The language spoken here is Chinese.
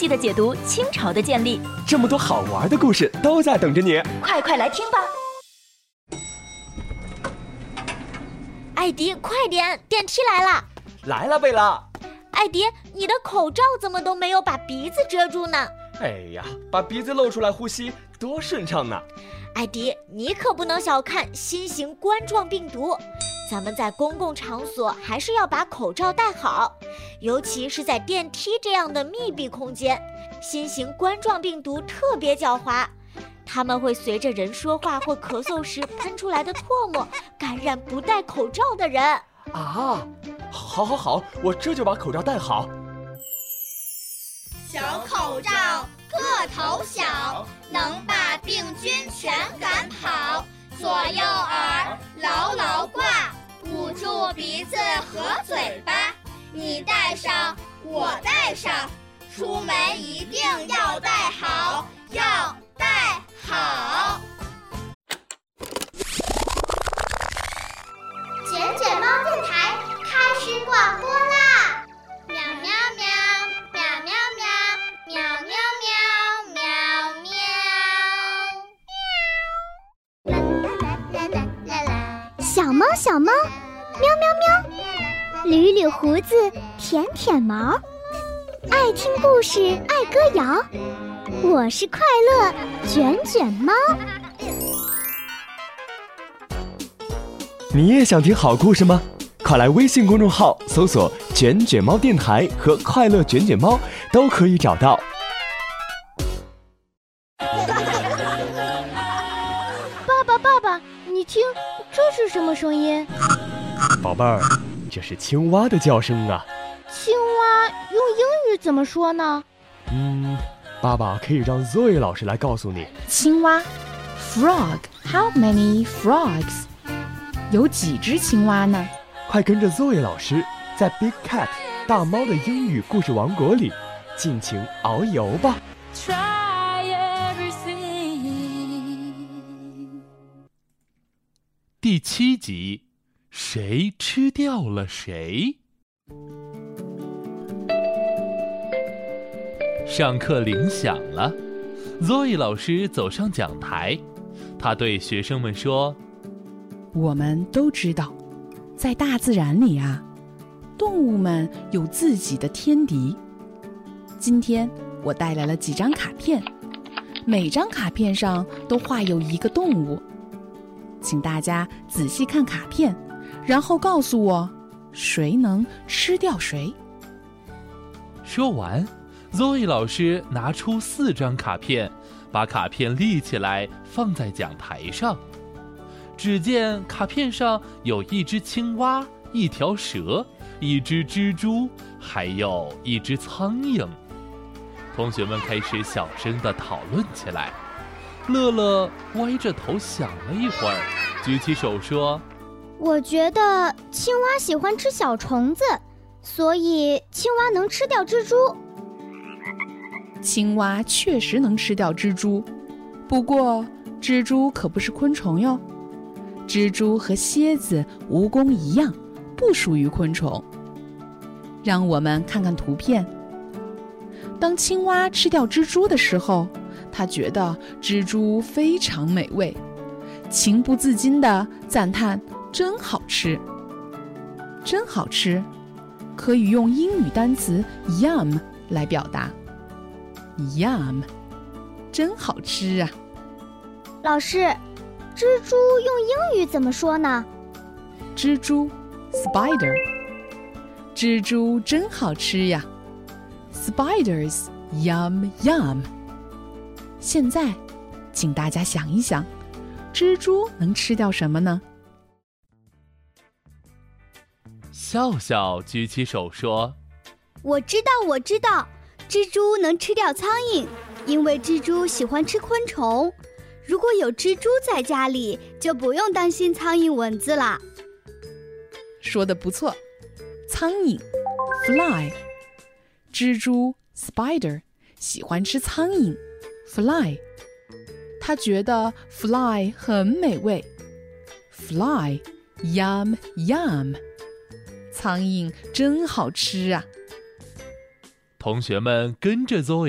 细的解读清朝的建立。 这么多好玩的故事都在等着你， 快来听吧！ 艾迪，快点，电梯来了！ 来了，贝拉。 艾迪，你的口罩怎么都没有把鼻子遮住呢？ 哎呀，把鼻子露出来呼吸多顺畅呢！ 艾迪，你可不能小看新型冠状病毒，咱们在公共场所还是要把口罩戴好，尤其是在电梯这样的密闭空间。新型冠状病毒特别狡猾，它们会随着人说话或咳嗽时喷出来的唾沫感染不戴口罩的人。 啊，好，我这就把口罩戴好。 小口罩个头小，能把病菌全赶跑。左右耳牢牢挂，捂住鼻子和嘴巴。你戴上，我戴上，出门一定要戴好，要戴好。 卷卷猫电台开始广播啦！喵喵喵，喵喵喵，喵喵喵，喵喵。啦啦啦啦啦！小猫，喵喵喵，捋捋胡子，舔舔毛，爱听故事，爱歌谣。我是快乐卷卷猫。 你也想听好故事吗？快来微信公众号搜索“卷卷猫电台”和“快乐卷卷猫”，都可以找到。 爸爸，你听，这是什么声音？ 宝贝儿，这是青蛙的叫声啊。 青蛙用英语怎么说呢？ 爸爸可以让 Zoe 老师来告诉你。 青蛙 Frog, how many frogs? 有几只青蛙呢？ 快跟着 Zoe 老师在 Big Cat 大猫的英语故事王国里尽情遨游吧。 第7集，谁吃掉了谁？上课铃响了 ，Zoe 老师走上讲台，他对学生们说：“ 我们都知道，在大自然里啊，动物们有自己的天敌。今天我带来了几张卡片，每张卡片上都画有一个动物。请大家仔细看卡片，然后告诉我，谁能吃掉谁。” 说完 ，Zoe 老师拿出4张卡片，把卡片立起来放在讲台上。只见卡片上有一只青蛙、一条蛇、一只蜘蛛，还有一只苍蝇。同学们开始小声地讨论起来。乐乐歪着头想了一会儿，举起手说：“ 我觉得青蛙喜欢吃小虫子，所以青蛙能吃掉蜘蛛。” 青蛙确实能吃掉蜘蛛，不过蜘蛛可不是昆虫哟。蜘蛛和蝎子、蜈蚣一样，不属于昆虫。让我们看看图片。当青蛙吃掉蜘蛛的时候，他觉得蜘蛛非常美味，情不自禁地赞叹：“真好吃！”真好吃，可以用英语单词 yum 来表达。Yum， 真好吃啊！ 老师，蜘蛛用英语怎么说呢？ 蜘蛛 Spider， 蜘蛛真好吃呀！ Spiders yum yum。 现在请大家想一想，蜘蛛能吃掉什么呢？ 笑笑举起手说：“ 我知道，蜘蛛能吃掉苍蝇，因为蜘蛛喜欢吃昆虫。如果有蜘蛛在家里，就不用担心苍蝇蚊子啦。” 说得不错，苍蝇 Fly， 蜘蛛 Spider 喜欢吃苍蝇 Fly， 他觉得 Fly 很美味 Fly yum yum， 苍蝇真好吃啊！ 同学们跟着Zoe